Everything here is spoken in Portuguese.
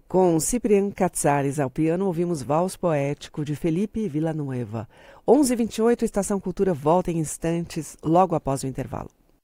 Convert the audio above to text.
Com Cipriano Catzares ao piano, ouvimos Vals Poético de Felipe Villanueva. 11h28, Estação Cultura volta em instantes, logo após o intervalo.